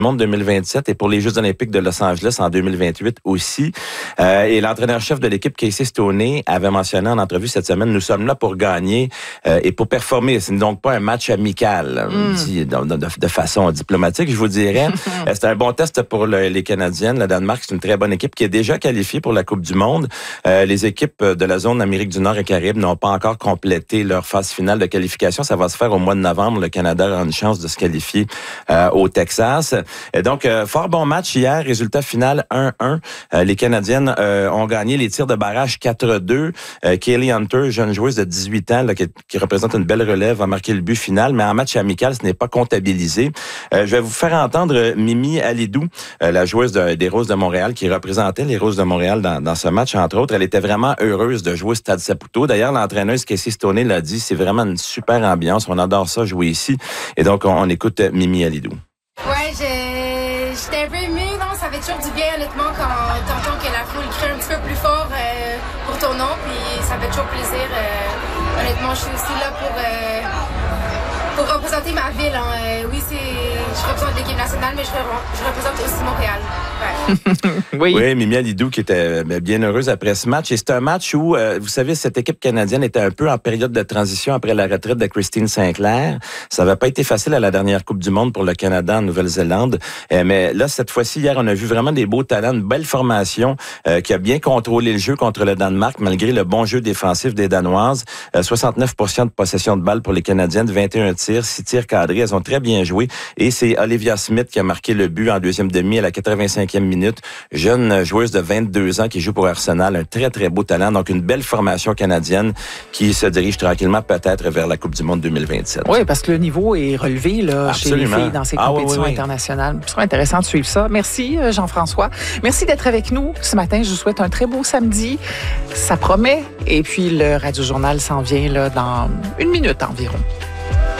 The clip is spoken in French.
Monde 2027 et pour les Jeux olympiques de Los Angeles en 2028 aussi. Et l'entraîneur-chef de l'équipe, Casey Stoney, avait mentionné en entrevue cette semaine, nous sommes là pour gagner et pour performer. Ce n'est donc pas un match amical, dit de façon diplomatique, je vous dirais. C'est un bon test pour les Canadiennes. Le Danemark, c'est une très bonne équipe qui est déjà qualifiée pour la Coupe du Monde. Les équipes de la zone Amérique du Nord et Caraïbes n'ont pas encore complété leur phase finale de qualification. Ça va se faire au mois de novembre. Le Canada a une chance de se qualifier au Texas. Et donc, fort bon match hier. Résultat final 1-1. Les Canadiennes ont gagné les tirs de barrage 4-2. Kaylee Hunter, jeune joueuse de 18 ans, là, qui représente une belle relève, a marqué le but final. Mais en match amical, ce n'est pas comptabilisé. Je vais vous faire entendre Mimi Alidou, la joueuse des Roses de Montréal, qui représentait les Roses de Montréal dans ce match, entre autres. Elle était vraiment heureuse de jouer au Stade Saputo. D'ailleurs, l'entraîneuse Casey Stoney l'a dit, c'est vraiment une super ambiance. On adore ça, jouer ici. Et donc, on écoute Mimi Alidou. Ouais, j'étais un peu émue, non? Ça fait toujours du bien, honnêtement, quand t'entends que la foule crie un petit peu plus fort pour ton nom, puis ça fait toujours plaisir. Honnêtement, je suis aussi là pour représenter ma ville. Hein. Oui, je représente l'équipe nationale, mais je représente aussi Montréal. Ouais. Oui, Mimi Alidou qui était bien heureuse après ce match. Et c'est un match où, vous savez, cette équipe canadienne était un peu en période de transition après la retraite de Christine Sinclair. Ça n'avait pas été facile à la dernière Coupe du Monde pour le Canada en Nouvelle-Zélande. Mais là, cette fois-ci, hier, on a vu vraiment des beaux talents, une belle formation qui a bien contrôlé le jeu contre le Danemark, malgré le bon jeu défensif des Danoises. 69% de possession de balle pour les Canadiennes, 21 tirs, 6 tirs cadrés. Elles ont très bien joué. Et c'est Olivia Smith qui a marqué le but en deuxième demi à la 85e minute. Jeune joueuse de 22 ans qui joue pour Arsenal. Un très, très beau talent. Donc, une belle formation canadienne qui se dirige tranquillement peut-être vers la Coupe du Monde 2027. Oui, parce que le niveau est relevé là, chez les filles dans ces compétitions internationales. Ce sera intéressant de suivre ça. Merci, Jean-François. Merci d'être avec nous ce matin. Je vous souhaite un très beau samedi. Ça promet. Et puis, le Radio Journal s'en vient là, dans une minute environ.